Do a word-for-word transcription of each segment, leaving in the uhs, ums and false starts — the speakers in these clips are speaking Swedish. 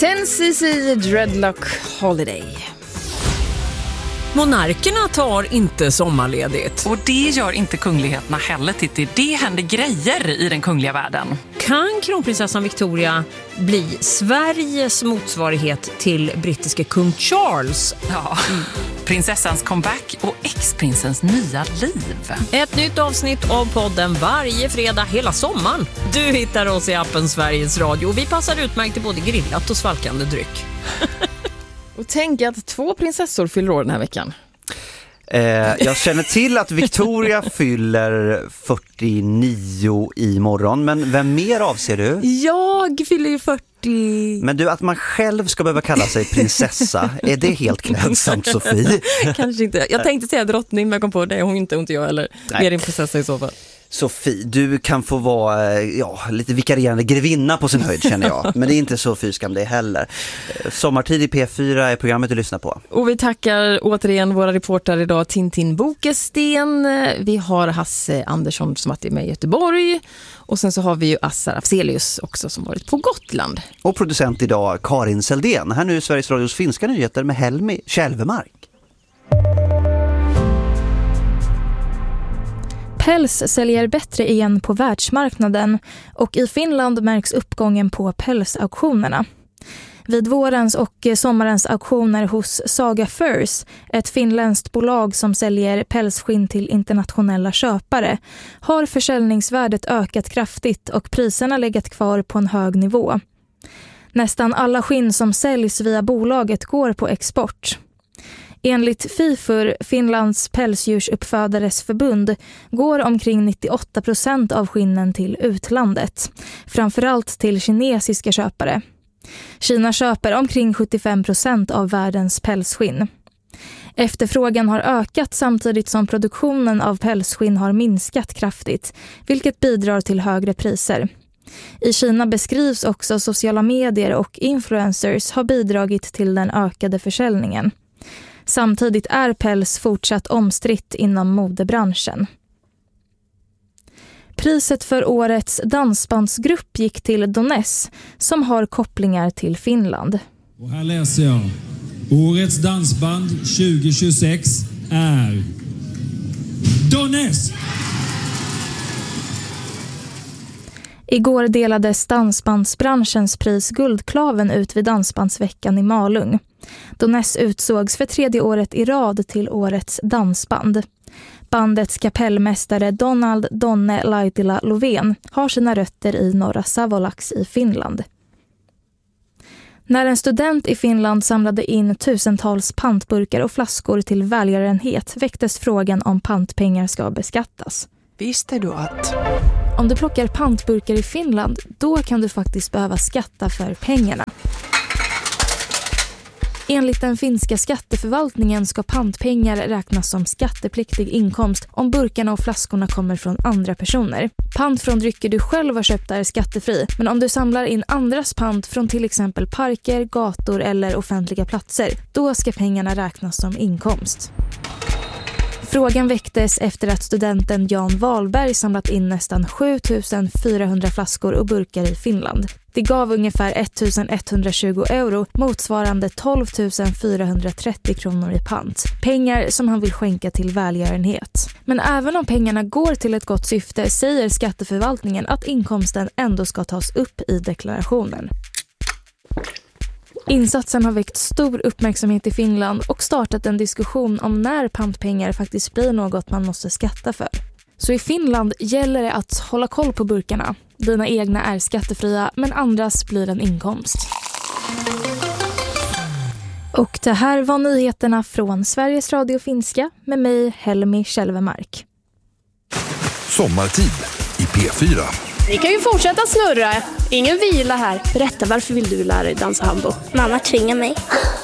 ten C C Dreadlock Holiday. Monarkerna tar inte sommarledigt. Och det gör inte kungligheterna heller, Titti. Det händer grejer i den kungliga världen. Kan kronprinsessan Victoria bli Sveriges motsvarighet till brittiske kung Charles? Ja, mm. prinsessans comeback och ex-prinsens nya liv. Ett nytt avsnitt av podden varje fredag hela sommaren. Du hittar oss i appen Sveriges Radio och vi passar utmärkt till både grillat och svalkande dryck. Och tänk att två prinsessor fyller år den här veckan. Eh, jag känner till att Victoria fyller fyrtionio i morgon, men vem mer avser du? Jag fyller ju fyrtio. Men du, att man själv ska behöva kalla sig prinsessa, är det helt klädsamt, Sofie? Kanske inte. Jag tänkte säga drottning, men jag kom på det. Hon inte, inte jag, eller Nej. mer en prinsessa i så fall. Sofie, du kan få vara ja, lite vikarierande grevinna på sin höjd, känner jag. Men det är inte så fyskam det heller. Sommartid i P fyra är programmet du lyssnar på. Och vi tackar återigen våra reportrar idag, Tintin Bokesten. Vi har Hasse Andersson som varit med i Göteborg. Och sen så har vi ju Assar Afzelius också som varit på Gotland. Och producent idag Karin Seldén. Här nu är Sveriges Radios finska nyheter med Helmi Kälvemark. Päls säljer bättre igen på världsmarknaden och i Finland märks uppgången på pälsauktionerna. Vid vårens och sommarens auktioner hos Saga Furs, ett finländskt bolag som säljer pälsskinn till internationella köpare, har försäljningsvärdet ökat kraftigt och priserna legat kvar på en hög nivå. Nästan alla skinn som säljs via bolaget går på export. Enligt Fifur, Finlands pälsdjursuppfödares förbund, går omkring nittioåtta procent av skinnen till utlandet, framförallt till kinesiska köpare. Kina köper omkring sjuttiofem procent av världens pälsskinn. Efterfrågan har ökat samtidigt som produktionen av pälsskinn har minskat kraftigt, vilket bidrar till högre priser. I Kina beskrivs också sociala medier och influencers har bidragit till den ökade försäljningen. Samtidigt är päls fortsatt omstritt inom modebranschen. Priset för årets dansbandsgrupp gick till Doness, som har kopplingar till Finland. Och här läser jag. Årets dansband tjugo tjugosex är Doness! Igår delades dansbandsbranschens pris Guldklaven ut vid dansbandsveckan i Malung. Doness utsågs för tredje året i rad till årets dansband. Bandets kapellmästare Donald Donne Laitila Lovén har sina rötter i norra Savolax i Finland. När en student i Finland samlade in tusentals pantburkar och flaskor till välgörenhet väcktes frågan om pantpengar ska beskattas. Visste du att... Om du plockar pantburkar i Finland, då kan du faktiskt behöva skatta för pengarna. Enligt den finska skatteförvaltningen ska pantpengar räknas som skattepliktig inkomst om burkarna och flaskorna kommer från andra personer. Pant från drycker du själv har köpt är skattefri, men om du samlar in andras pant från till exempel parker, gator eller offentliga platser, då ska pengarna räknas som inkomst. Frågan väcktes efter att studenten Jan Wahlberg samlat in nästan sju tusen fyrahundra flaskor och burkar i Finland. Det gav ungefär ettusenetthundratjugo euro, motsvarande tolv tusen fyrahundratrettio kronor i pant. Pengar som han vill skänka till välgörenhet. Men även om pengarna går till ett gott syfte säger skatteförvaltningen att inkomsten ändå ska tas upp i deklarationen. Insatsen har väckt stor uppmärksamhet i Finland och startat en diskussion om när pantpengar faktiskt blir något man måste skatta för. Så i Finland gäller det att hålla koll på burkarna. Dina egna är skattefria, men andras blir en inkomst. Och det här var nyheterna från Sveriges Radio Finska med mig, Helmi Kälvemark. Sommartid i P fyra. Ni kan ju fortsätta snurra. Ingen vila här. Berätta, varför vill du lära dig dansa hambo? Mamma tvingar mig.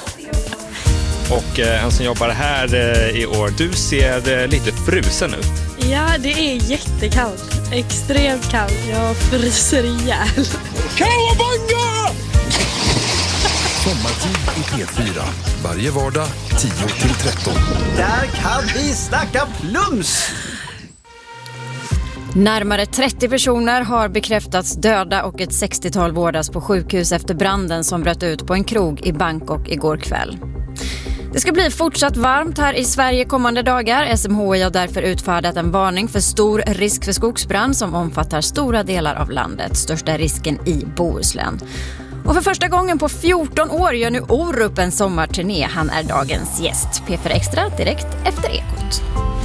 Och eh, han som jobbar här eh, i år, du ser eh, lite frusen ut. Ja, det är jättekallt. Extremt kallt. Jag fryser ihjäl. Kawabanga! Sommartid i P fyra. Varje vardag tio till tretton. Där kan vi snacka plums! Närmare trettio personer har bekräftats döda och ett sextiotal vårdas på sjukhus efter branden som bröt ut på en krog i Bangkok igår kväll. Det ska bli fortsatt varmt här i Sverige kommande dagar. S M H I har därför utfärdat en varning för stor risk för skogsbrand som omfattar stora delar av landet. Största risken i Bohuslän. Och för första gången på fjorton år gör nu Orup en sommarturné. Han är dagens gäst. P fyra Extra direkt efter Ekot.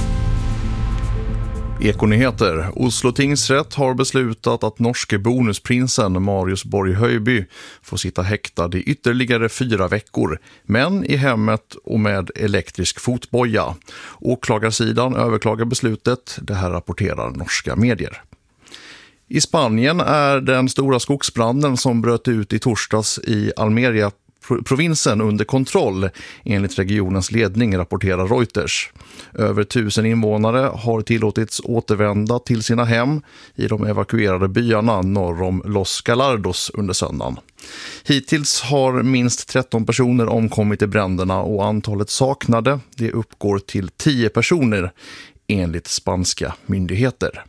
Ekonyheter. Oslo tingsrätt har beslutat att norske bonusprinsen Marius Borg Høiby får sitta häktad i ytterligare fyra veckor, men i hemmet och med elektrisk fotboja. Åklagarsidan överklagar beslutet, det här rapporterar norska medier. I Spanien är den stora skogsbranden som bröt ut i torsdags i Almeria provinsen under kontroll, enligt regionens ledning, rapporterar Reuters. Över tusen invånare har tillåtits återvända till sina hem i de evakuerade byarna norr om Los Galardos under söndagen. Hittills har minst tretton personer omkommit i bränderna och antalet saknade det uppgår till tio personer enligt spanska myndigheter.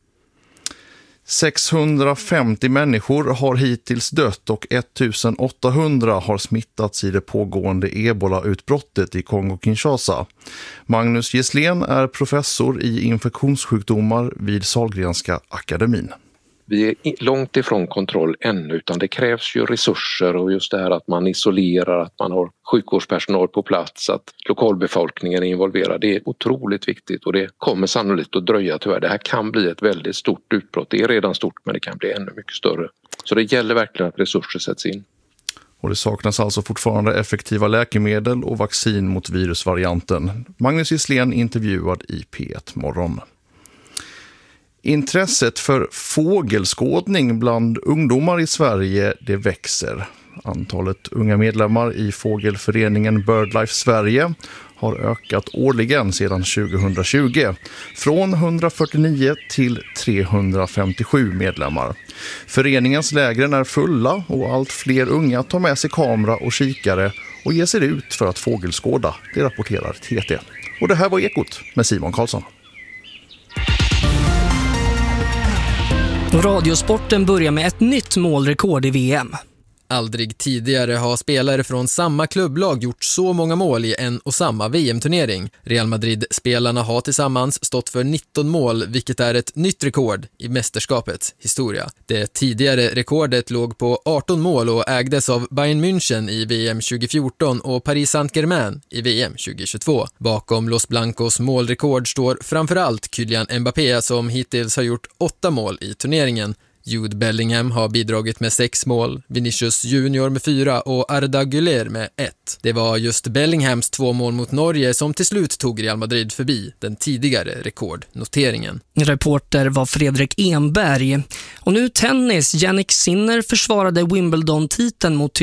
sexhundrafemtio människor har hittills dött och ettusenåttahundra har smittats i det pågående Ebola-utbrottet i Kongo-Kinshasa. Magnus Gisslén är professor i infektionssjukdomar vid Sahlgrenska akademin. Vi är långt ifrån kontroll ännu, utan det krävs ju resurser och just det här att man isolerar, att man har sjukvårdspersonal på plats, att lokalbefolkningen är involverad. Det är otroligt viktigt och det kommer sannolikt att dröja tyvärr. Det här kan bli ett väldigt stort utbrott. Det är redan stort, men det kan bli ännu mycket större. Så det gäller verkligen att resurser sätts in. Och det saknas alltså fortfarande effektiva läkemedel och vaccin mot virusvarianten. Magnus Gisslén intervjuad i P ett morgon. Intresset för fågelskådning bland ungdomar i Sverige, det växer. Antalet unga medlemmar i fågelföreningen BirdLife Sverige har ökat årligen sedan tjugohundratjugo, från hundrafyrtionio till trehundrafemtiosju medlemmar. Föreningens lägren är fulla och allt fler unga tar med sig kamera och kikare och ger sig ut för att fågelskåda, det rapporterar T T. Och det här var Ekot med Simon Karlsson. Radiosporten börjar med ett nytt målrekord i V M. Aldrig tidigare har spelare från samma klubblag gjort så många mål i en och samma V M-turnering. Real Madrid-spelarna har tillsammans stått för nitton mål, vilket är ett nytt rekord i mästerskapets historia. Det tidigare rekordet låg på arton mål och ägdes av Bayern München i V M tjugofjorton och Paris Saint-Germain i V M tjugohundratjugotvå. Bakom Los Blancos målrekord står framförallt Kylian Mbappé som hittills har gjort åtta mål i turneringen. Jude Bellingham har bidragit med sex mål, Vinicius Junior med fyra och Arda Güler med ett. Det var just Bellinghams två mål mot Norge som till slut tog Real Madrid förbi den tidigare rekordnoteringen. Reporter var Fredrik Enberg. Och nu tennis. Jannik Sinner försvarade Wimbledon-titeln mot